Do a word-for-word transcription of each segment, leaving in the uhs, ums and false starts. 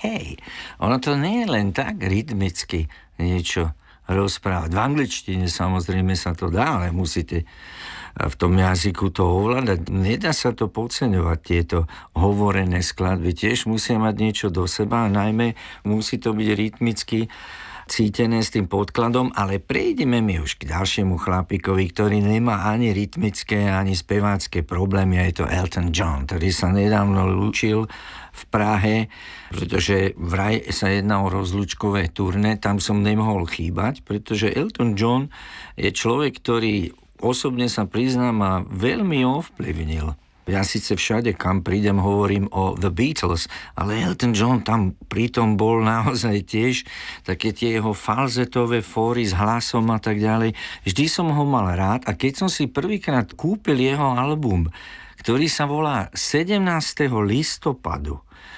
hej. Ono to nie je len tak rytmicky niečo rozprávať. V angličtine samozrejme sa to dá, ale musíte v tom jazyku to ovládať. Nedá sa to podceňovať, tieto hovorené skladby. Tiež musia mať niečo do seba a najmä musí to byť rytmicky cítené s tým podkladom, ale prejdeme mi už k ďalšiemu chlapíkovi, ktorý nemá ani rytmické, ani spevácké problémy, a je to Elton John, ktorý sa nedávno lúčil v Prahe, pretože vraj sa jedná o rozlúčkové turné, tam som nemohol chýbať, pretože Elton John je človek, ktorý osobne sa priznám a veľmi ovplyvnil. Ja síce všade, kam prídem, hovorím o The Beatles, ale Elton John tam pritom bol naozaj tiež také tie jeho falzetové fóry s hlasom a tak ďalej. Vždy som ho mal rád a keď som si prvýkrát kúpil jeho album, ktorý sa volá sedemnásteho listopadu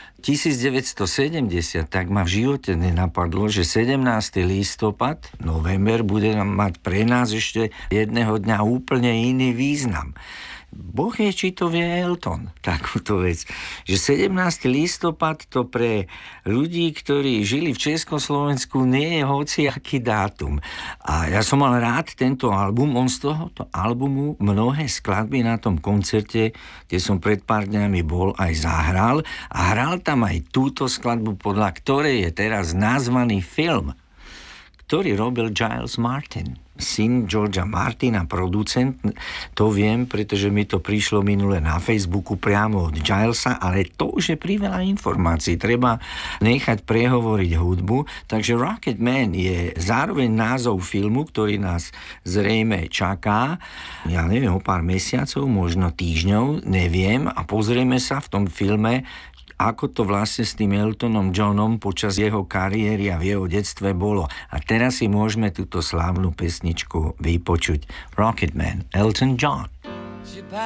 devätnásťsedemdesiat, tak ma v živote nenapadlo, že sedemnásteho listopad, november, bude mať pre nás ešte jedného dňa úplne iný význam. Boh vie, či to vie Elton, takúto vec. Že sedemnásteho listopad to pre ľudí, ktorí žili v Československu, nie je hociaký dátum. A ja som mal rád tento album, on z tohoto albumu mnohé skladby na tom koncerte, kde som pred pár dňami bol, aj zahral a hral tam aj túto skladbu, podľa ktorej je teraz nazvaný film, ktorý robil Giles Martin, syn Georgea Martina, producent. To viem, pretože mi to prišlo minule na Facebooku priamo od Gilesa, ale to už je priveľa informácií. Treba nechať prehovoriť hudbu. Takže Rocket Man je zároveň názov filmu, ktorý nás zrejme čaká. Ja neviem, o pár mesiacov, možno týždňov, neviem. A pozrieme sa v tom filme, ako to vlastne s tým Eltonom Johnom počas jeho kariéry a v jeho detstve bolo. A teraz si môžeme túto slávnu pesničku vypočuť. Rocket Man, Elton John.